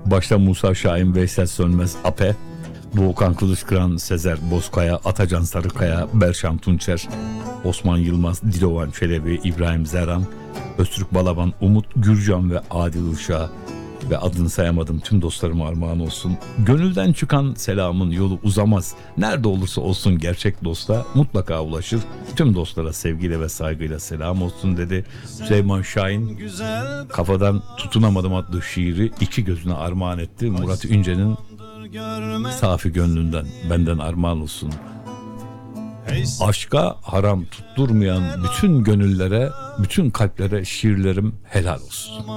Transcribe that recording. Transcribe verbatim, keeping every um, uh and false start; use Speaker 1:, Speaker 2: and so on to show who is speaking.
Speaker 1: Başta Musa Şahin, Veysel Sönmez, Ape, Doğukan Kılıçkıran, Sezer Bozkaya, Atacan Sarıkaya, Berşan Tunçer, Osman Yılmaz, Dilovan Çelebi, İbrahim Zerran, Öztürk Balaban, Umut Gürcan ve Adil Uşağı ve adını sayamadım tüm dostlarıma armağan olsun. Gönülden çıkan selamın yolu uzamaz. Nerede olursa olsun gerçek dosta mutlaka ulaşır. Tüm dostlara sevgiyle ve saygıyla selam olsun dedi. Süleyman Şahin Kafadan Tutunamadım adlı şiiri iki gözüne armağan etti. Murat Ünce'nin safi gönlünden benden armağan olsun. Aşka haram tutturmayan bütün gönüllere, bütün kalplere şiirlerim helal olsun.